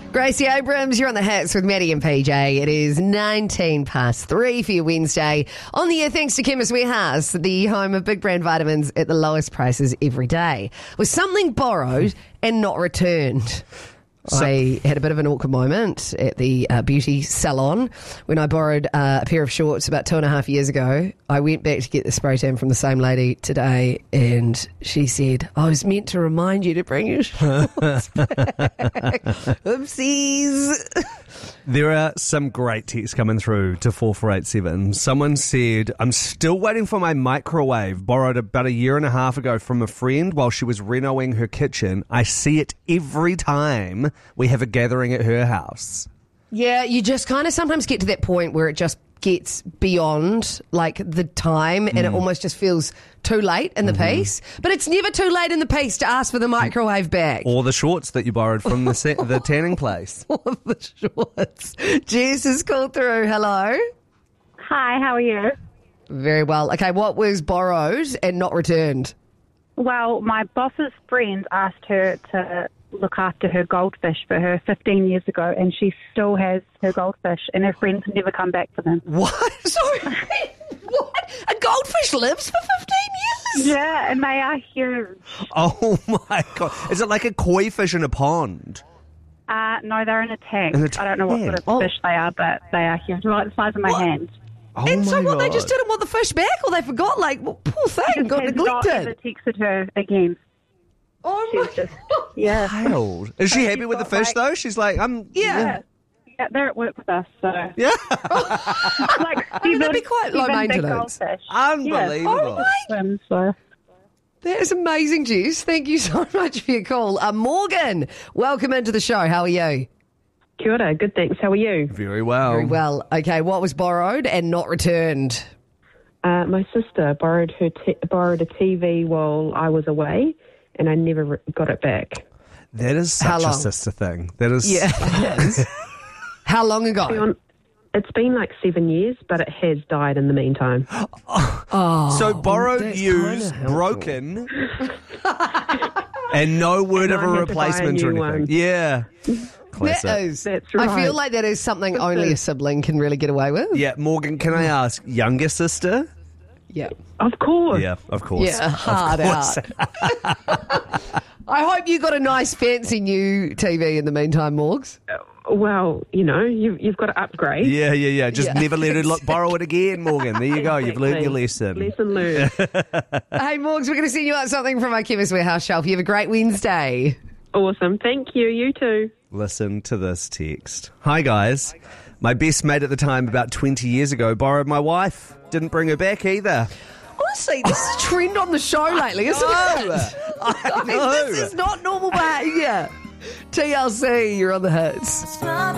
Gracie Abrams, you're on the hits with Maddie and PJ. It is 3 for your Wednesday. On the air, thanks to Chemist Warehouse, the home of big brand vitamins at the lowest prices every day. Was something borrowed and not returned? I had a bit of an awkward moment at the beauty salon when I borrowed a pair of shorts about 2.5 years ago. I went back to get the spray tan from the same lady today, and she said, I was meant to remind you to bring your shorts back. Oopsies. There are some great texts coming through to 4487. Someone said, I'm still waiting for my microwave, borrowed about 1.5 years ago from a friend while she was renovating her kitchen. I see it every time we have a gathering at her house. Yeah, you just kind of sometimes get to that point where it just gets beyond like the time and it almost just feels too late in the piece. But it's never too late in the piece to ask for the microwave back. Or the shorts that you borrowed from the tanning place. Or the shorts. Jess has called through. Hello. Hi, how are you? Very well. Okay, what was borrowed and not returned? Well, my boss's friend asked her to look after her goldfish for her 15 years ago, and she still has her goldfish, and her friends never come back for them. What? Sorry, what? A goldfish lives for 15 years? Yeah, and they are huge. Oh, my God. Is it like a koi fish in a pond? No, they're in a tank. In a I don't know what sort of fish they are, but they are huge. They're like the size of my hand. Oh, And so my what, they God. just didn't want the fish back, or they forgot, like, well, poor thing, got Has not ever neglected. texted her again. Oh, She's my just, yeah. Wild. Is she happy with the fish, though? She's like, Yeah. Yeah, they're at work with us, so. Yeah. Like, I mean, that'd be quite low seven big maintenance. goldfish. Unbelievable. Oh, Swim, so. That is amazing, Jess. Thank you so much for your call. Morgan, welcome into the show. How are you? Kia ora, good thanks. How are you? Very well. Very well. Okay, what was borrowed and not returned? My sister borrowed a TV while I was away, and I never got it back. That is How such a long? sister thing. That is. Yeah, it is. How long ago? It's been like 7 years, but it has died in the meantime. So borrowed, that's used, kinda helpful. broken, and no word of And a I had to buy a replacement or new anything. one. Yeah. That Classic. is. That's I right. feel like that is something only a sibling can really get away with. Yeah, Morgan, can I ask, younger sister? Yeah. Of course. Yeah, of course. Yeah, hard out. I hope you got a nice fancy new TV in the meantime, Morgs. Well, you've got to upgrade. Yeah. Just Yeah, never let her borrow it again, Morgan. There you go. You've learned your lesson. Lesson learned. Hey, Morgs, we're going to send you out something from our Chemist Warehouse shelf. You have a great Wednesday. Awesome. Thank you. You too. Listen to this text. Hi, guys. My best mate at the time, about 20 years ago, borrowed my wife. Didn't bring her back either. Honestly, this is a trend on the show lately, isn't it? I This is not normal behaviour. TLC, you're on the hits.